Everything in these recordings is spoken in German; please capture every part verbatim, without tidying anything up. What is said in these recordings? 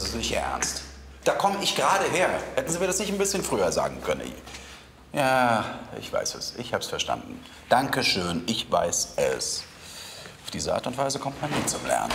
Sie nicht Ihr Ernst? Da komme ich gerade her. Hätten Sie mir das nicht ein bisschen früher sagen können? Ja, ich weiß es. Ich habe es verstanden. Dankeschön, ich weiß es. Auf diese Art und Weise kommt man nie zum Lernen.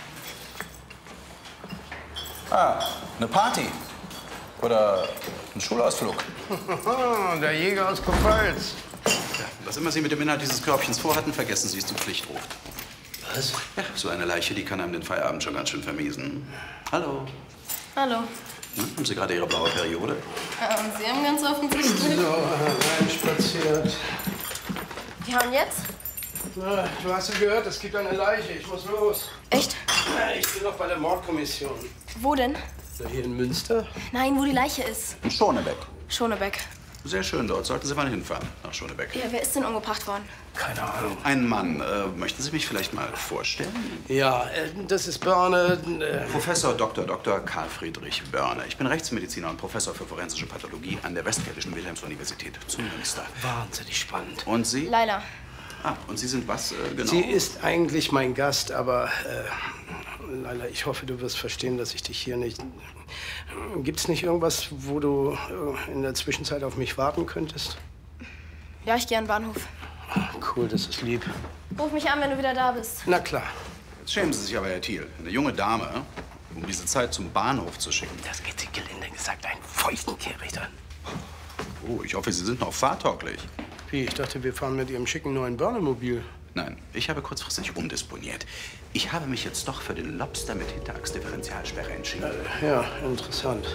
Ah, eine Party. Oder ein Schulausflug. Der Jäger aus Kurpfalz. Ja, was immer Sie mit dem Inhalt dieses Körbchens vorhatten, vergessen Sie es zum Pflichtruf. Was? Ja, so eine Leiche, die kann einem den Feierabend schon ganz schön vermiesen. Hallo. Hallo. Hm, haben Sie gerade Ihre blaue Periode? Ja, und Sie haben ganz offensichtlich... So, reinspaziert. Ja, und jetzt? Na, du hast ja gehört, es gibt eine Leiche. Ich muss los. Echt? Ja, ich bin noch bei der Mordkommission. Wo denn? Da hier in Münster? Nein, wo die Leiche ist. In Schonebeck. Schonebeck. Sehr schön dort. Sollten Sie mal hinfahren, nach Schonebeck. Ja, wer ist denn umgebracht worden? Keine Ahnung. Ein Mann. Äh, möchten Sie mich vielleicht mal vorstellen? Ja, äh, das ist Börne. Äh, Professor Doktor Doktor Karl Friedrich Börne. Ich bin Rechtsmediziner und Professor für forensische Pathologie an der Westfälischen Wilhelms-Universität zu Münster. wahnsinnig spannend. Und Sie? Leila. Ah, und Sie sind was äh, genau? Sie ist eigentlich mein Gast, aber äh, Leila, ich hoffe, du wirst verstehen, dass ich dich hier nicht... Gibt's nicht irgendwas, wo du äh, in der Zwischenzeit auf mich warten könntest? Ja, ich gehe an den Bahnhof. Cool, das ist lieb. Ruf mich an, wenn du wieder da bist. Na klar. Jetzt schämen Sie sich aber, Herr Thiel. Eine junge Dame, um diese Zeit zum Bahnhof zu schicken. Das geht sie gelinde gesagt einen feuchten Kehricht an. Oh, ich hoffe, Sie sind noch fahrtauglich. Wie? Ich dachte, wir fahren mit Ihrem schicken neuen Börnemobil. Nein, ich habe kurzfristig umdisponiert. Ich habe mich jetzt doch für den Lobster mit Hinterachsdifferentialsperre entschieden. Äh, ja, interessant.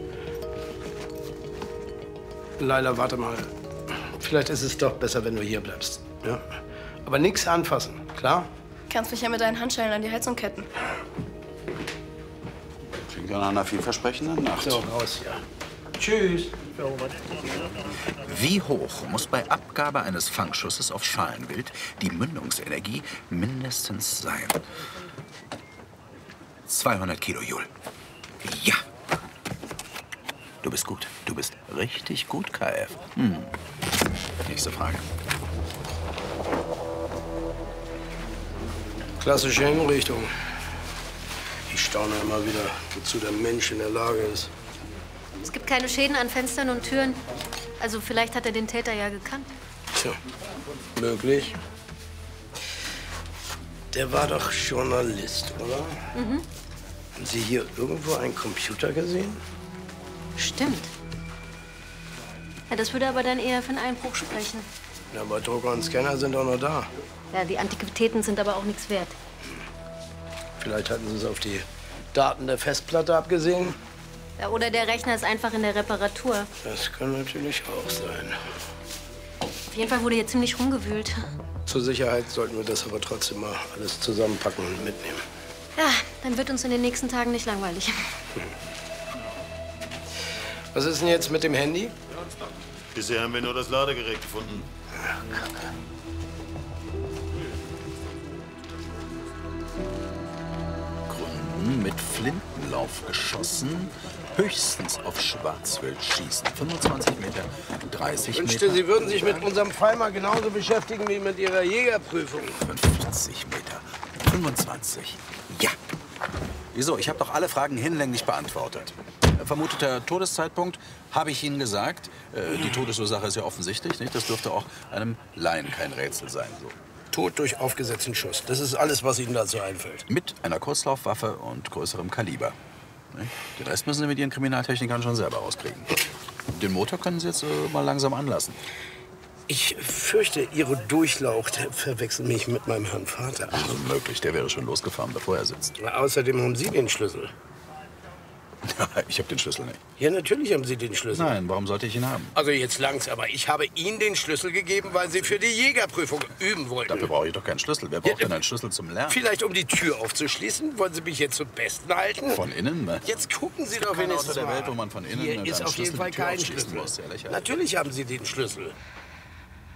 Leila, warte mal. Vielleicht ist es doch besser, wenn du hier bleibst. Ja? Aber nichts anfassen, klar? Kannst mich ja mit deinen Handschellen an die Heizung ketten. Klingt ja nach einer vielversprechenden Nacht. So, raus hier. Tschüss. Wie hoch muss bei Abgabe eines Fangschusses auf Schalenwild die Mündungsenergie mindestens sein? zweihundert Kilojoule. Ja. Du bist gut. Du bist richtig gut, K F. Hm. Nächste Frage. Klassische Hinrichtung. Ich staune immer wieder, wozu der Mensch in der Lage ist. Es gibt keine Schäden an Fenstern und Türen. Also vielleicht hat er den Täter ja gekannt. Tja, möglich. Der war doch Journalist, oder? Mhm. Haben Sie hier irgendwo einen Computer gesehen? Stimmt. Ja, das würde aber dann eher für einen Einbruch sprechen. Ja, aber Drucker und Scanner sind doch noch da. Ja, die Antiquitäten sind aber auch nichts wert. Vielleicht hatten Sie es auf die Daten der Festplatte abgesehen. Ja, oder der Rechner ist einfach in der Reparatur. Das kann natürlich auch sein. Auf jeden Fall wurde hier ziemlich rumgewühlt. Zur Sicherheit sollten wir das aber trotzdem mal alles zusammenpacken und mitnehmen. Ja, dann wird uns in den nächsten Tagen nicht langweilig. Was ist denn jetzt mit dem Handy? Bisher haben wir nur das Ladegerät gefunden. Ach, Kacke. Gründen mit Flintenlauf geschossen, höchstens auf Schwarzwild schießen. fünfundzwanzig Meter, dreißig Ich Meter. wünschte, Sie würden sich mit unserem Fall mal genauso beschäftigen wie mit Ihrer Jägerprüfung. fünfzig Meter, fünfundzwanzig. Ja. Wieso? Ich habe doch alle Fragen hinlänglich beantwortet. Vermuteter Todeszeitpunkt, habe ich Ihnen gesagt. Äh, die Todesursache ist ja offensichtlich, nicht? Das dürfte auch einem Laien kein Rätsel sein. So. Tod durch aufgesetzten Schuss. Das ist alles, was Ihnen dazu einfällt. Mit einer Kurzlaufwaffe und größerem Kaliber. Nicht? Den Rest müssen Sie mit Ihren Kriminaltechnikern schon selber rauskriegen. Den Motor können Sie jetzt äh, mal langsam anlassen. Ich fürchte, Ihre Durchlaucht verwechseln mich mit meinem Herrn Vater. Also möglich, der wäre schon losgefahren, bevor er sitzt. Außerdem haben Sie den Schlüssel. Ich habe den Schlüssel nicht. Ja, natürlich haben Sie den Schlüssel. Nein, warum sollte ich ihn haben? Also jetzt langt's, aber ich habe Ihnen den Schlüssel gegeben, weil Sie für die Jägerprüfung üben wollten. Dafür brauche ich doch keinen Schlüssel. Wer braucht Ja, denn einen Schlüssel zum Lernen? Vielleicht um die Tür aufzuschließen? Wollen Sie mich jetzt zum Besten halten? Von innen? Ne? Jetzt gucken Sie Es gibt doch keinen wenigstens Ort der mal. Welt, wo man von innen Hier mit ist einem auf jeden Schlüssel Fall die Tür kein aufschließen Schlüssel. muss. Ja, lächerlich. Natürlich haben Sie den Schlüssel.